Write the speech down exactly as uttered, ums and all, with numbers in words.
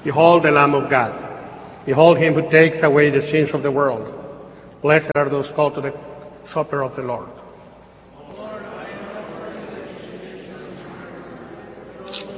Behold the Lamb of God. Behold him who takes away the sins of the world. Blessed are those called to the supper of the Lord.